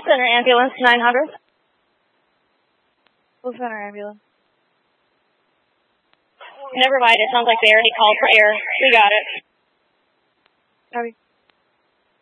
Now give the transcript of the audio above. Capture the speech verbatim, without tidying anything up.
Center ambulance nine hundred. Full Center ambulance. Never mind. It sounds like they already called for air. We got it. Copy.